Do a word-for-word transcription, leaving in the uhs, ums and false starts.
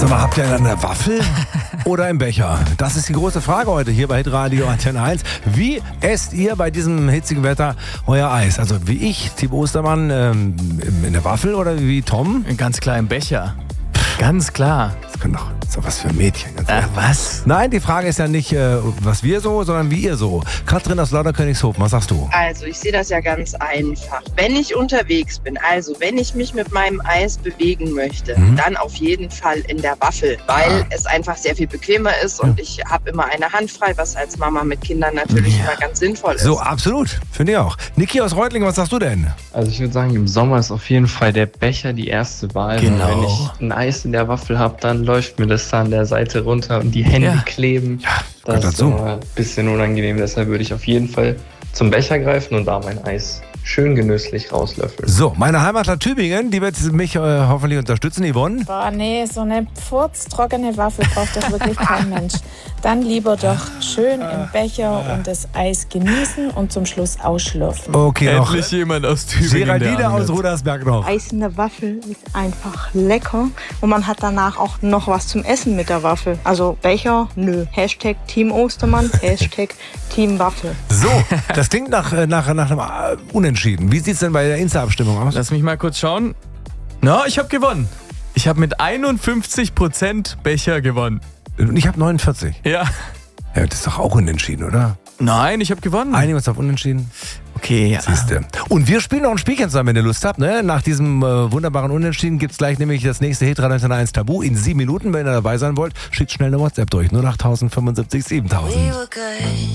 Sag mal, habt ihr eine Waffel oder einen Becher? Das ist die große Frage heute hier bei Hitradio Antenne eins. Wie esst ihr bei diesem hitzigen Wetter euer Eis? Also wie ich, Timo Ostermann, ähm, in der Waffel oder wie Tom? Ganz klar im Becher. Ganz klar. Das können doch so was für Mädchen. Ganz Ach, was? Nein, die Frage ist ja nicht, äh, was wir so, sondern wie ihr so. Katrin aus Lauterkönigshofen, was sagst du? Also ich sehe das ja ganz einfach. Wenn ich unterwegs bin, also wenn ich mich mit meinem Eis bewegen möchte, Mhm. dann auf jeden Fall in der Waffel, weil Ah. es einfach sehr viel bequemer ist und ich habe immer eine Hand frei, was als Mama mit Kindern natürlich Ja. immer ganz sinnvoll ist. So, absolut. Finde ich auch. Niki aus Reutlingen, was sagst du denn? Also ich würde sagen, im Sommer ist auf jeden Fall der Becher die erste Wahl. Genau. Wenn ich ein Eis in der Waffel habe, dann läuft mir das da an der Seite runter und die Hände Ja. kleben. gehört Das ist dazu. immer ein bisschen unangenehm. Deshalb würde ich auf jeden Fall zum Becher greifen und da mein Eis schön genüsslich rauslöffeln. So, meine Heimatstadt Tübingen, die wird mich äh, hoffentlich unterstützen, Yvonne. Boah, nee, so eine furztrockene Waffel braucht doch wirklich kein Mensch. Dann lieber doch schön im Becher und das Eis genießen und zum Schluss ausschlürfen. Okay, noch Endlich jemand aus Tübingen. Geraldine der aus anhört. Rudersberg noch. Eis in der Waffel ist einfach lecker und man hat danach auch noch was zum Essen mit der Waffel. Also Becher, nö. Hashtag Team Ostermann, Hashtag Team Waffel. So, das klingt nach, äh, nach, nach einem äh, Unentschieden. Wie sieht's denn bei der Insta-Abstimmung aus? Lass mich mal kurz schauen. Na, ich habe gewonnen. Ich habe mit einundfünfzig Prozent Becher gewonnen. Und ich habe neunundvierzig. Ja. Ja, das ist doch auch unentschieden, oder? Nein, ich habe gewonnen. Einigen wir uns auf unentschieden? Okay, ja. Siehste. Und wir spielen noch ein Spielchen zusammen, wenn ihr Lust habt. Ne? Nach diesem äh, wunderbaren Unentschieden gibt's gleich nämlich das nächste Hitradio Antenne eins Tabu in sieben Minuten. Wenn ihr dabei sein wollt, schickt schnell eine WhatsApp durch. null acht null null fünfundsiebzig siebentausend.